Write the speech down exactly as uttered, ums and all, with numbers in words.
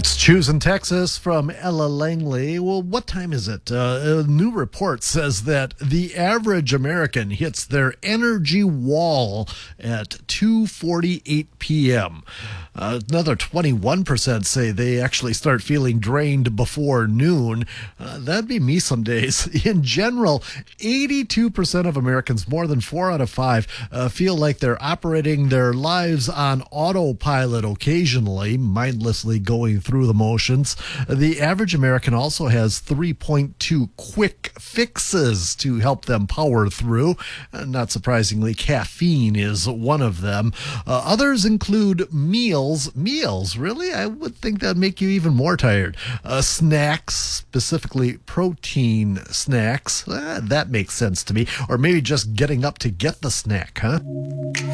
It's Choosing Texas from Ella Langley. Well, what time is it? Uh, a new report says that the average American hits their energy wall at two forty-eight p.m. Uh, another twenty-one percent say they actually start feeling drained before noon. Uh, that'd be me some days. In general, eighty-two percent of Americans, more than four out of five, uh, feel like they're operating their lives on autopilot occasionally, mindlessly going through the motions. The average American also has three point two quick fixes to help them power through. Uh, not surprisingly, caffeine is one of them. Uh, others include meals. Meals, really? I would think that'd make you even more tired. Uh, snacks, specifically protein snacks. Uh, that makes sense to me. Or maybe just getting up to get the snack, huh?